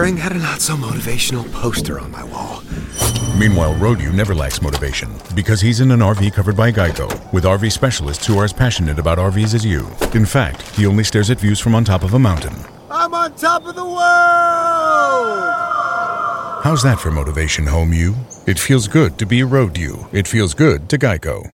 spring had a not-so-motivational poster on my wall. Meanwhile, Road-U never lacks motivation because he's in an RV covered by Geico, with RV specialists who are as passionate about RVs as you. In fact, he only stares at views from on top of a mountain. I'm on top of the world! How's that for motivation, home you? It feels good to be Road-U. It feels good to Geico.